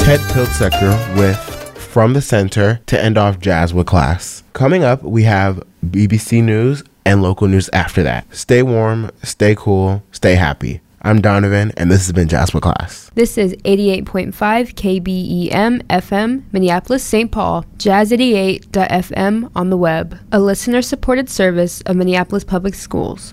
Ted Piltzecker with From the Center to end off Jazz with Class. Coming up, we have BBC News and local news after that. Stay warm, stay cool, stay happy. I'm Donovan, and this has been Jazz with Class. This is 88.5 KBEM FM, Minneapolis, St. Paul, Jazz88.fm on the web, a listener-supported service of Minneapolis Public Schools.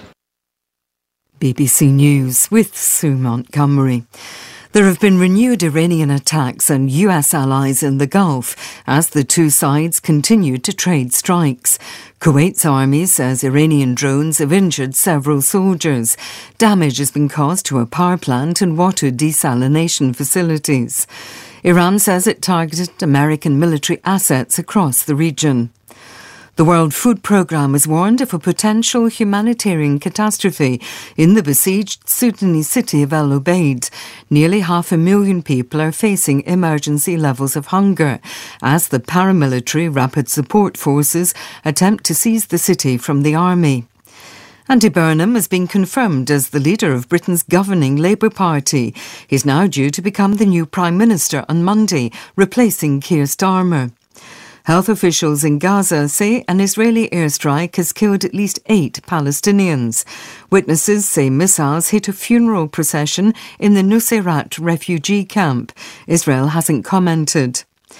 BBC News with Sue Montgomery. There have been renewed Iranian attacks on US allies in the Gulf as the two sides continue to trade strikes. Kuwait's army says Iranian drones have injured several soldiers. Damage has been caused to a power plant and water desalination facilities. Iran says it targeted American military assets across the region. The World Food Programme has warned of a potential humanitarian catastrophe in the besieged Sudanese city of El Obeid. Nearly 500,000 people are facing emergency levels of hunger as the paramilitary Rapid Support Forces attempt to seize the city from the army. Andy Burnham has been confirmed as the leader of Britain's governing Labour Party. He's now due to become the new Prime Minister on Monday, replacing Keir Starmer. Health officials in Gaza say an Israeli airstrike has killed at least 8 Palestinians. Witnesses say missiles hit a funeral procession in the Nuseirat refugee camp. Israel hasn't commented.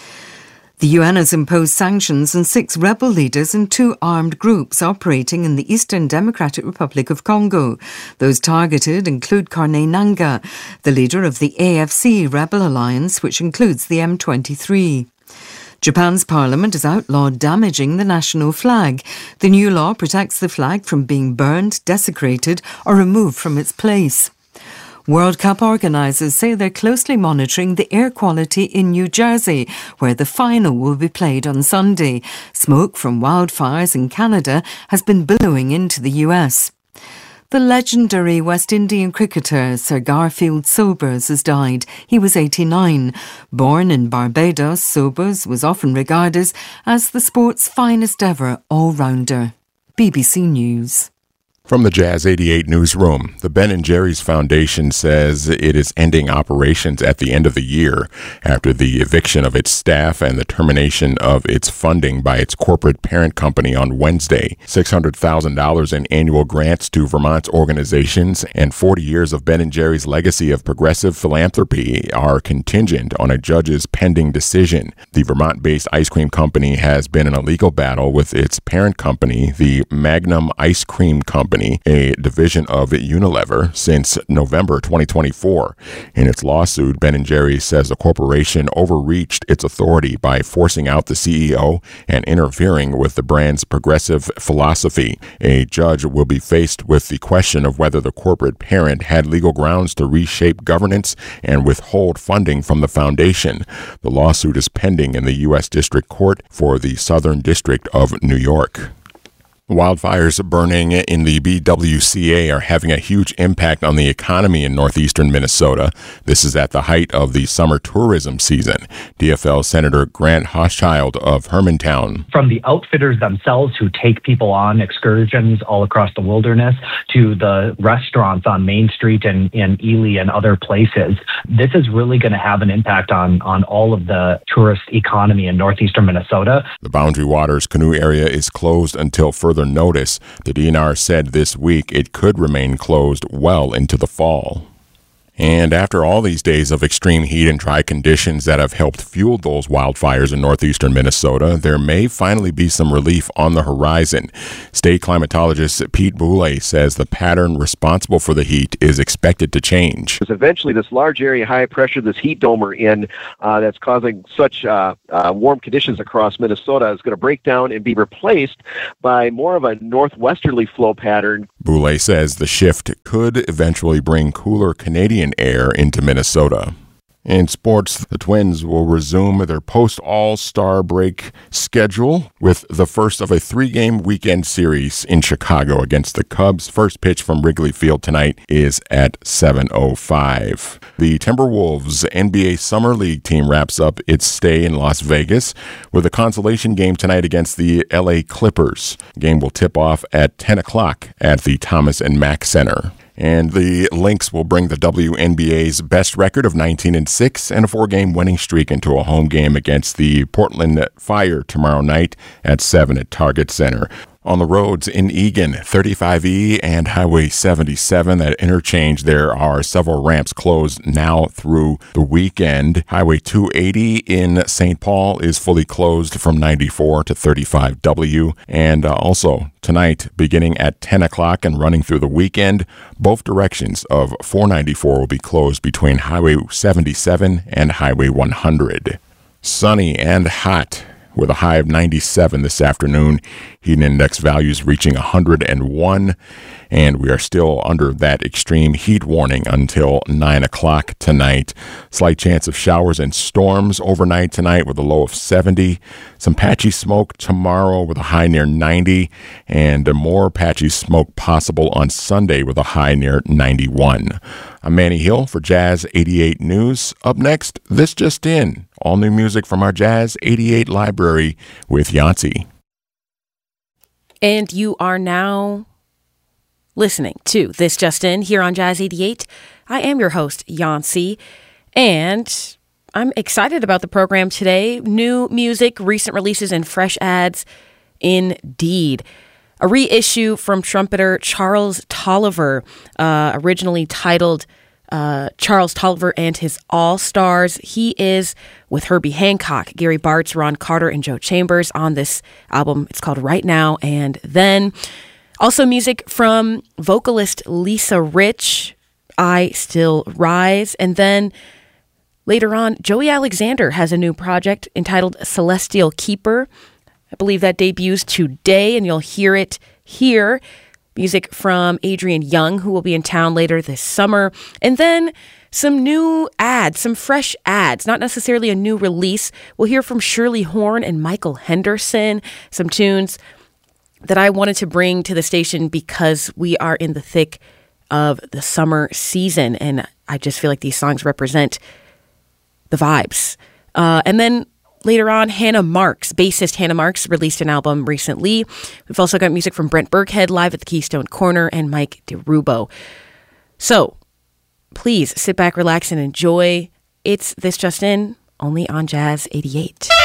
The UN has imposed sanctions on 6 rebel leaders and 2 armed groups operating in the Eastern Democratic Republic of Congo. Those targeted include Corneille Nangaa, the leader of the AFC rebel alliance, which includes the M23. Japan's parliament has outlawed damaging the national flag. The new law protects the flag from being burned, desecrated or removed from its place. World Cup organisers say they're closely monitoring the air quality in New Jersey, where the final will be played on Sunday. Smoke from wildfires in Canada has been billowing into the US. The legendary West Indian cricketer Sir Garfield Sobers has died. He was 89. Born in Barbados, Sobers was often regarded as the sport's finest ever all-rounder. BBC News. From the Jazz 88 newsroom, the Ben & Jerry's Foundation says it is ending operations at the end of the year after the eviction of its staff and the termination of its funding by its corporate parent company on Wednesday. $600,000 in annual grants to Vermont's organizations and 40 years of Ben & Jerry's legacy of progressive philanthropy are contingent on a judge's pending decision. The Vermont-based ice cream company has been in a legal battle with its parent company, the Magnum Ice Cream Company, a division of Unilever, since November 2024. In its lawsuit, Ben & Jerry's says the corporation overreached its authority by forcing out the CEO and interfering with the brand's progressive philosophy. A judge will be faced with the question of whether the corporate parent had legal grounds to reshape governance and withhold funding from the foundation. The lawsuit is pending in the U.S. District Court for the Southern District of New York. Wildfires burning in the BWCA are having a huge impact on the economy in northeastern Minnesota. This is at the height of the summer tourism season. DFL Senator Grant Hochschild of Hermantown. From the outfitters themselves who take people on excursions all across the wilderness to the restaurants on Main Street and in Ely and other places, this is really going to have an impact on all of the tourist economy in northeastern Minnesota. The Boundary Waters canoe area is closed until further notice. The DNR said this week it could remain closed well into the fall. And after all these days of extreme heat and dry conditions that have helped fuel those wildfires in northeastern Minnesota, there may finally be some relief on the horizon. State climatologist Pete Boulay says the pattern responsible for the heat is expected to change. Eventually, this large area high pressure, this heat dome we're in, that's causing such warm conditions across Minnesota is going to break down and be replaced by more of a northwesterly flow pattern. Boulay says the shift could eventually bring cooler Canadian air into Minnesota. In sports, the Twins will resume their post-All-Star break schedule with the first of a 3-game weekend series in Chicago against the Cubs. First pitch from Wrigley Field tonight is at 7:05. The Timberwolves NBA Summer League team wraps up its stay in Las Vegas with a consolation game tonight against the LA Clippers. The game will tip off at 10 o'clock at the Thomas and Mack Center. And the Lynx will bring the WNBA's best record of 19-6 and a 4-game winning streak into a home game against the Portland Fire tomorrow night at 7 at Target Center. On the roads in Eagan, 35E and Highway 77, that interchange, there are several ramps closed now through the weekend. Highway 280 in St. Paul is fully closed from 94 to 35W. And also tonight, beginning at 10 o'clock and running through the weekend, both directions of 494 will be closed between Highway 77 and Highway 100. Sunny and hot, with a high of 97 this afternoon. Heat index values reaching 101, and we are still under that extreme heat warning until 9 o'clock tonight. Slight chance of showers and storms overnight tonight with a low of 70. Some patchy smoke tomorrow with a high near 90, and more patchy smoke possible on Sunday with a high near 91. I'm Manny Hill for Jazz 88 News. Up next, This Just In. All new music from our Jazz 88 library with Yancey. And you are now listening to This Just In here on Jazz 88. I am your host, Yancey, and I'm excited about the program today. New music, recent releases, and fresh ads indeed. A reissue from trumpeter Charles Tolliver, originally titled Charles Tolliver and His All-Stars. He is with Herbie Hancock, Gary Bartz, Ron Carter, and Joe Chambers on this album. It's called Right Now and Then. Also music from vocalist Lisa Rich, I Still Rise. And then later on, Joey Alexander has a new project entitled Celestial Keeper. I believe that debuts today, and you'll hear it here. Music from Adrian Young, who will be in town later this summer. And then some new ads, some fresh ads, not necessarily a new release. We'll hear from Shirley Horn and Michael Henderson, some tunes that I wanted to bring to the station because we are in the thick of the summer season. And I just feel like these songs represent the vibes. And then later on, Hannah Marks, bassist Hannah Marks, released an album recently. We've also got music from Brent Burkhead live at the Keystone Corner and Mike DeRubo. So please sit back, relax, and enjoy. It's This Just In, only on Jazz 88.